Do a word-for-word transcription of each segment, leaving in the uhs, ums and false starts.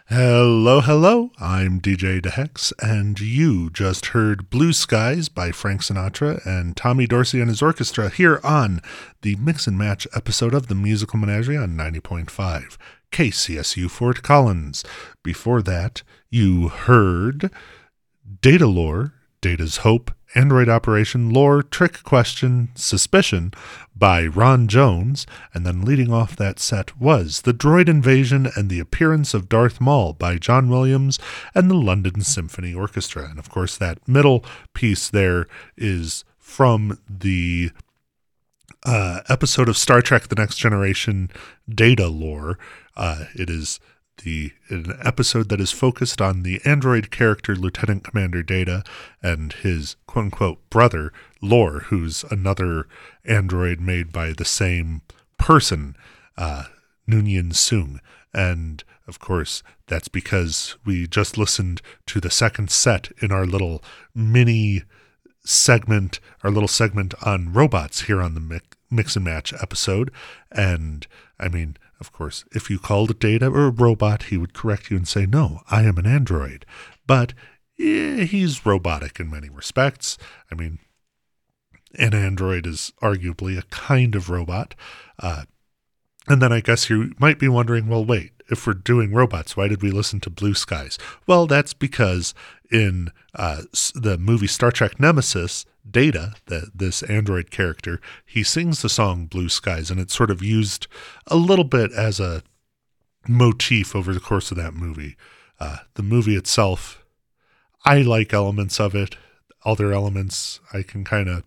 Hello, hello. I'm D J DeHex, and you just heard Blue Skies by Frank Sinatra and Tommy Dorsey and his orchestra here on the Mix and Match episode of the Musical Menagerie on ninety point five K C S U Fort Collins. Before that, you heard Data Lore, Data's Hope, Android Operation, Lore, Trick Question, Suspicion by Ron Jones, and then leading off that set was The Droid Invasion and the Appearance of Darth Maul by John Williams and the London Symphony Orchestra. And of course that middle piece there is from the uh, episode of Star Trek The Next Generation, Data Lore. Uh, it is The, an episode that is focused on the android character Lieutenant Commander Data and his quote-unquote brother, Lore, who's another android made by the same person, uh, Noonien Soong. And, of course, that's because we just listened to the second set in our little mini segment, our little segment on robots here on the Mix, Mix and Match episode. And, I mean, of course, if you called Data or a robot, he would correct you and say, no, I am an android. But eh, he's robotic in many respects. I mean, an android is arguably a kind of robot. Uh, and then I guess you might be wondering, well, wait, if we're doing robots, why did we listen to Blue Skies? Well, that's because in uh, the movie Star Trek Nemesis, Data, the, this android character, he sings the song Blue Skies, and it's sort of used a little bit as a motif over the course of that movie. Uh, the movie itself, I like elements of it. Other elements I can kind of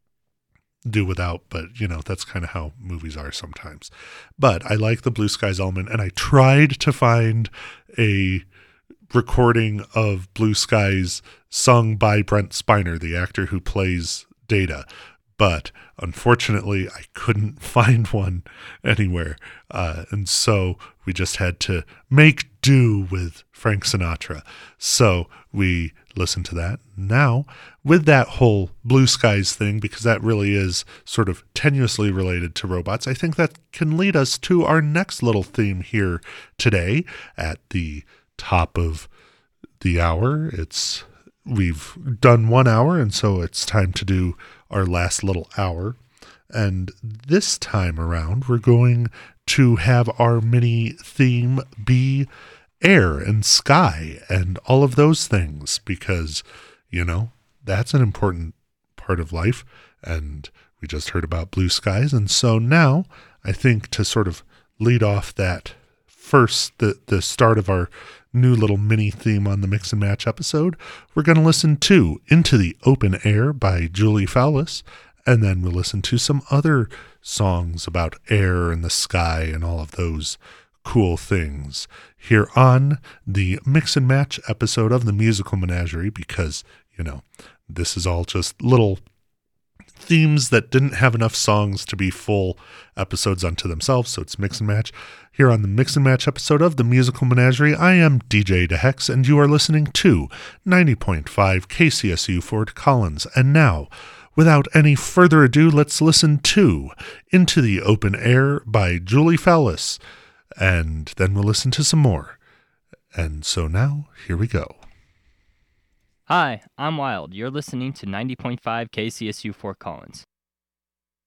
do without, but, you know, that's kind of how movies are sometimes. But I like the Blue Skies element, and I tried to find a recording of Blue Skies sung by Brent Spiner, the actor who plays Data. But unfortunately, I couldn't find one anywhere. Uh, and so we just had to make do with Frank Sinatra. So we listened to that. Now, with that whole Blue Skies thing, because that really is sort of tenuously related to robots, I think that can lead us to our next little theme here today at the top of the hour. It's we've done one hour, and so it's time to do our last little hour. And this time around, we're going to have our mini theme be air and sky and all of those things, because, you know, that's an important part of life. And we just heard about Blue Skies. And so now I think to sort of lead off that first, the, the start of our new little mini theme on the Mix and Match episode, we're going to listen to Into the Open Air by Julie Fowlis, and then we'll listen to some other songs about air and the sky and all of those cool things here on the Mix and Match episode of the Musical Menagerie, because, you know, this is all just little themes that didn't have enough songs to be full episodes unto themselves, so it's Mix and Match. Here on the Mix and Match episode of the Musical Menagerie, I am D J DeHex, and you are listening to ninety point five K C S U Fort Collins. And now, without any further ado, let's listen to Into the Open Air by Julie Fowlis, and then we'll listen to some more. And so now, here we go. Hi, I'm Wild. You're listening to ninety point five K C S U Fort Collins.